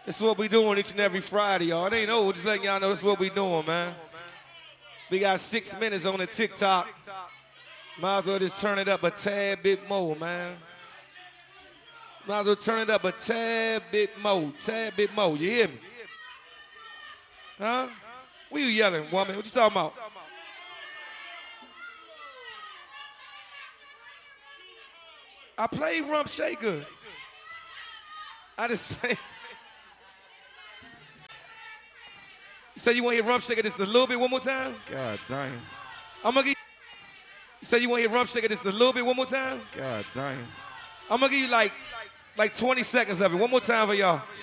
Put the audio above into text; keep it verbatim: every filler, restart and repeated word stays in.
This is what we doing each and every Friday, y'all. It ain't over. Just letting y'all know this is what we doing, man. We got six minutes on the TikTok. Might as well just turn it up a tad bit more, man. Might as well turn it up a tad bit more, tad bit more. You hear me? Huh? What you yelling, woman? What you talking about? I played Rump Shaker. I just played. You say you want to hear Rump Shaker just a little bit one more time? God damn. I'm gonna give you say you want to hear Rump Shaker just a little bit one more time? God damn. I'm gonna give you like like twenty seconds of it. One more time for y'all.